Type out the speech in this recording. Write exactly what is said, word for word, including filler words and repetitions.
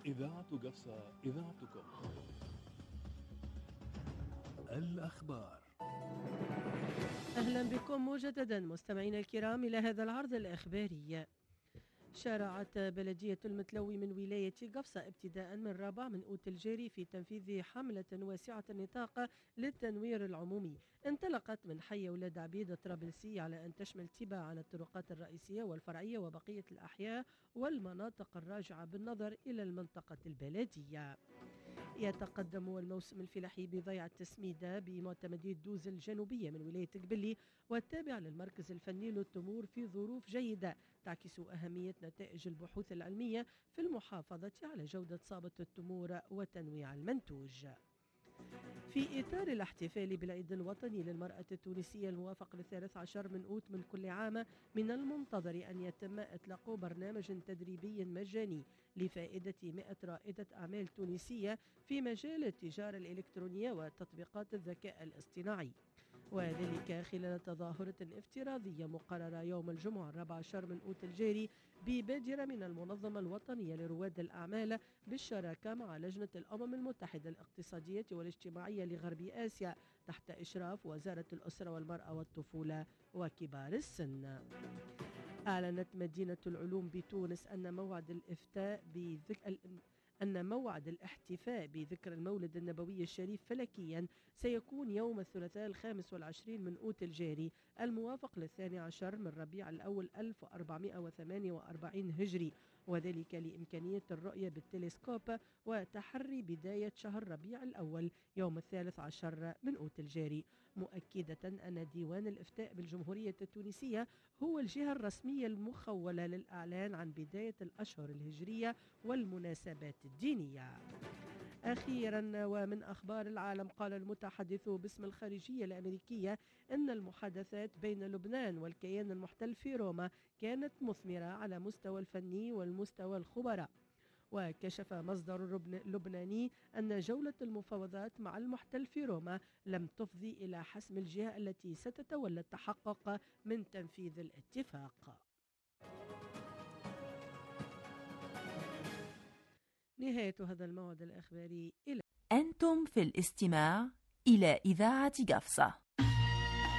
إذاعة قفصة، إذاعتكم. الأخبار. أهلا بكم مجددا مستمعينا الكرام إلى هذا العرض الإخباري. شرعت بلدية المتلوي من ولاية قفصة ابتداء من رابع من أوت الجاري في تنفيذ حملة واسعة النطاق للتنوير العمومي انطلقت من حي ولاد عبيد الطرابلسي على أن تشمل تباع على الطرقات الرئيسية والفرعية وبقية الأحياء والمناطق الراجعة بالنظر إلى المنطقة البلدية. يتقدم الموسم الفلاحي بضيعة التسميدة بمعتمدية دوز الجنوبية من ولاية قبلي والتابع للمركز الفني للتمور في ظروف جيدة تعكس أهمية نتائج البحوث العلمية في المحافظة على جودة صابة التمور وتنويع المنتوج. في إطار الاحتفال بالعيد الوطني للمرأة التونسية الموافق للثالث عشر من أوت من كل عام، من المنتظر أن يتم إطلاق برنامج تدريبي مجاني لفائدة مئة رائدة أعمال تونسية في مجال التجارة الإلكترونية وتطبيقات الذكاء الاصطناعي، وذلك خلال تظاهرة افتراضية مقررة يوم الجمعة الرابع عشر من أوت الجاري ببادرة من المنظمة الوطنية لرواد الأعمال بالشراكة مع لجنة الأمم المتحدة الاقتصادية والاجتماعية لغرب آسيا تحت إشراف وزارة الأسرة والمرأة والطفولة وكبار السن. أعلنت مدينة العلوم بتونس أن موعد الإفتاء بذكر أن موعد الاحتفاء بذكرى المولد النبوي الشريف فلكيا سيكون يوم الثلاثاء الخامس والعشرين من أوت الجاري الموافق للثاني عشر من ربيع الأول ألف وأربعمائة وثمانية وأربعين هجري، وذلك لإمكانية الرؤية بالتلسكوب وتحري بداية شهر ربيع الأول يوم الثالث عشر من أوت الجاري، مؤكدة أن ديوان الإفتاء بالجمهورية التونسية هو الجهة الرسمية المخولة للإعلان عن بداية الأشهر الهجرية والمناسبات الدينية. أخيرا ومن أخبار العالم، قال المتحدث باسم الخارجية الأمريكية أن المحادثات بين لبنان والكيان المحتل في روما كانت مثمرة على مستوى الفني والمستوى الخبراء. وكشف مصدر لبناني أن جولة المفاوضات مع المحتل في روما لم تفضي إلى حسم الجهة التي ستتولى التحقق من تنفيذ الاتفاق. نهاية هذا الموعد الإخباري. إلى أنتم في الاستماع إلى إذاعة قفصة.